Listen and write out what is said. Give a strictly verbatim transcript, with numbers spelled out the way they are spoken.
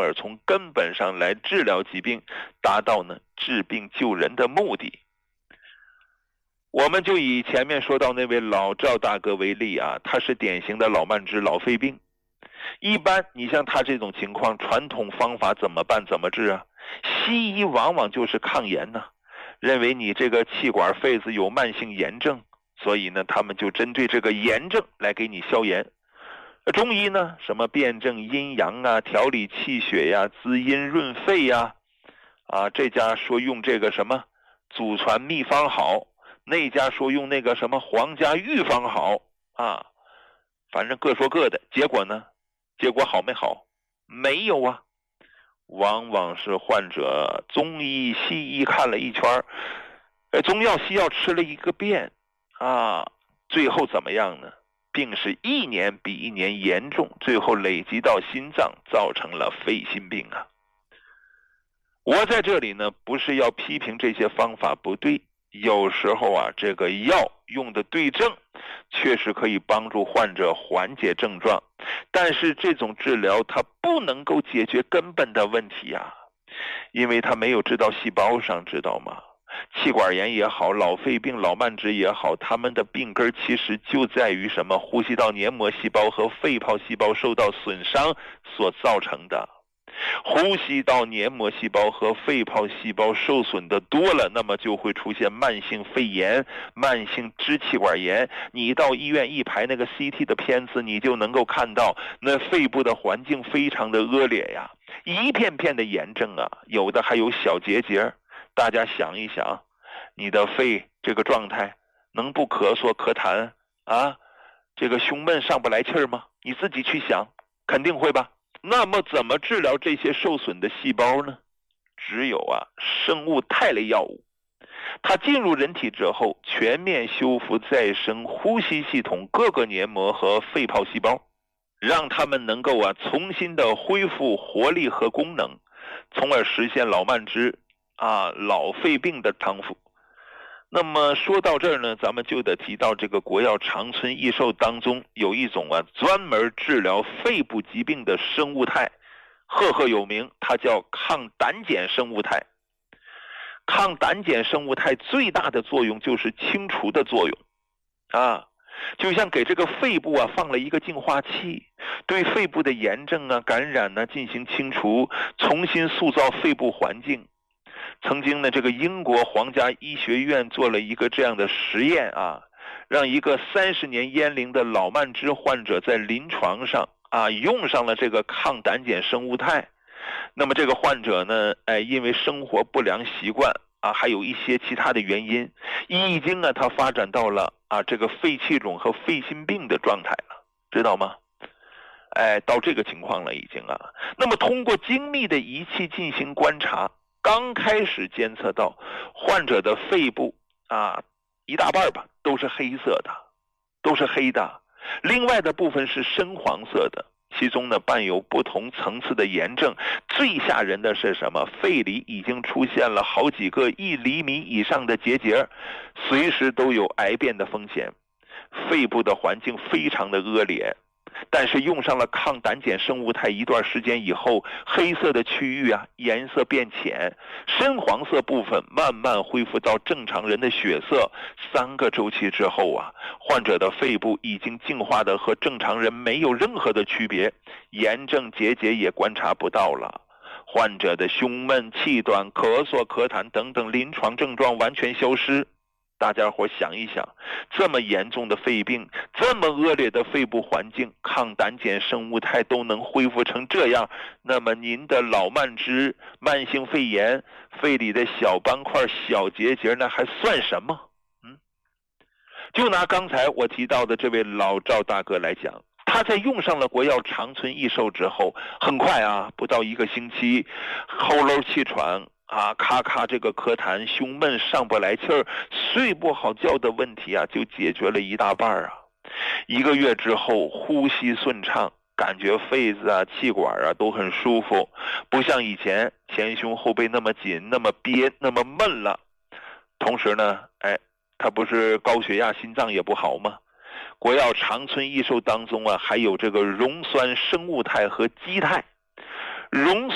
而从根本上来治疗疾病，达到呢治病救人的目的。我们就以前面说到那位老赵大哥为例啊，他是典型的老慢支、老肺病。一般你像他这种情况，传统方法怎么办？怎么治啊？西医往往就是抗炎呢、啊，认为你这个气管肺子有慢性炎症，所以呢他们就针对这个炎症来给你消炎。中医呢，什么辨证阴阳啊，调理气血呀、啊，滋阴润肺呀、啊，啊这家说用这个什么祖传秘方好，那家说用那个什么皇家御方好啊，反正各说各的。结果呢？结果好没好？没有啊，往往是患者中医西医看了一圈，呃，中药西药吃了一个遍啊，最后怎么样呢？病是一年比一年严重，最后累积到心脏，造成了肺心病啊。我在这里呢，不是要批评这些方法不对，有时候啊，这个药用的对症，确实可以帮助患者缓解症状，但是这种治疗它不能够解决根本的问题啊，因为它没有治到细胞上，知道吗？气管炎也好，老肺病、老慢支也好，他们的病根其实就在于什么？呼吸道黏膜细胞和肺泡细胞受到损伤所造成的。呼吸道黏膜细胞和肺泡细胞受损的多了，那么就会出现慢性肺炎、慢性支气管炎。你到医院一排那个 C T 的片子，你就能够看到那肺部的环境非常的恶劣呀，一片片的炎症啊，有的还有小结节。大家想一想，你的肺这个状态能不咳嗽咳痰啊？这个胸闷上不来气儿吗？你自己去想，肯定会吧。那么怎么治疗这些受损的细胞呢？只有啊生物肽类药物，它进入人体之后，全面修复再生呼吸系统各个黏膜和肺泡细胞，让它们能够啊重新的恢复活力和功能，从而实现老慢支啊老肺病的康复。那么说到这儿呢，咱们就得提到这个国药长春益寿当中有一种啊专门治疗肺部疾病的生物肽，赫赫有名，它叫抗胆碱生物肽。抗胆碱生物肽最大的作用就是清除的作用啊，就像给这个肺部啊放了一个净化器，对肺部的炎症啊感染呢、啊、进行清除，重新塑造肺部环境。曾经呢，这个英国皇家医学院做了一个这样的实验啊，让一个三十年烟龄的老慢支患者在临床上啊用上了这个抗胆碱生物肽。那么这个患者呢，哎，因为生活不良习惯啊，还有一些其他的原因，已经啊他发展到了啊这个肺气肿和肺心病的状态了，知道吗？哎，到这个情况了已经啊。那么通过精密的仪器进行观察，刚开始监测到患者的肺部啊一大半吧都是黑色的，都是黑的，另外的部分是深黄色的，其中呢伴有不同层次的炎症。最吓人的是什么？肺里已经出现了好几个一厘米以上的结节，随时都有癌变的风险。肺部的环境非常的恶劣，但是用上了抗胆碱生物肽一段时间以后，黑色的区域啊颜色变浅，深黄色部分慢慢恢复到正常人的血色。三个周期之后啊，患者的肺部已经净化的和正常人没有任何的区别，炎症结节也观察不到了。患者的胸闷、气短、咳嗽、咳痰等等临床症状完全消失。大家伙想一想，这么严重的肺病，这么恶劣的肺部环境，抗胆碱生物肽都能恢复成这样，那么您的老慢支、慢性肺炎、肺里的小斑块、小结节，那还算什么？嗯，就拿刚才我提到的这位老赵大哥来讲，他在用上了国药长春益寿之后，很快啊，不到一个星期，喉咙气喘啊，咔咔这个咳痰、胸闷、上不来气儿、睡不好觉的问题啊，就解决了一大半啊。一个月之后，呼吸顺畅，感觉肺子啊、气管啊都很舒服，不像以前前胸后背那么紧、那么憋、那么闷了。同时呢，哎，他不是高血压、心脏也不好吗？国药长春益寿当中啊，还有这个溶酸生物肽和基肽。溶